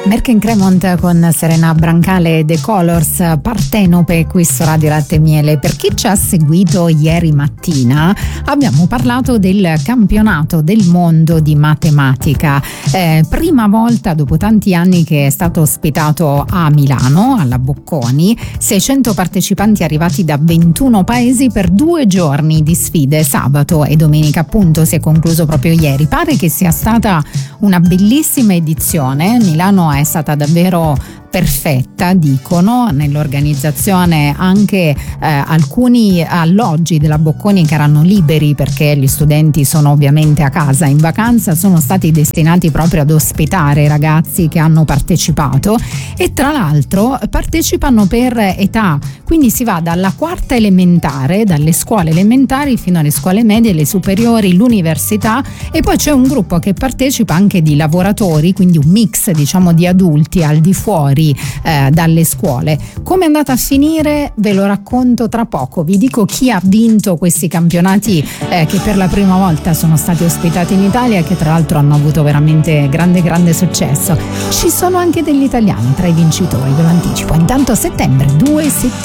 Merck in Cremont con Serena Brancale e The Colors, Partenope qui su Radio Latte e Miele. Per chi ci ha seguito ieri mattina abbiamo parlato del campionato del mondo di matematica, prima volta dopo tanti anni che è stato ospitato a Milano, alla Bocconi, 600 partecipanti arrivati da 21 paesi per 2 giorni di sfide, sabato e domenica appunto, si è concluso proprio ieri. Pare che sia stata una bellissima edizione. Milano è stata davvero perfetta, dicono, nell'organizzazione, anche alcuni alloggi della Bocconi che erano liberi perché gli studenti sono ovviamente a casa in vacanza, sono stati destinati proprio ad ospitare i ragazzi che hanno partecipato, e tra l'altro partecipano per età, quindi si va dalla quarta elementare, dalle scuole elementari fino alle scuole medie, le superiori, l'università, e poi c'è un gruppo che partecipa anche di lavoratori, quindi un mix diciamo di adulti al di fuori dalle scuole. Come è andata a finire ve lo racconto tra poco. Vi dico chi ha vinto questi campionati che per la prima volta sono stati ospitati in Italia e che tra l'altro hanno avuto veramente grande successo. Ci sono anche degli italiani tra i vincitori, ve lo anticipo. Intanto settembre, 2 settimane.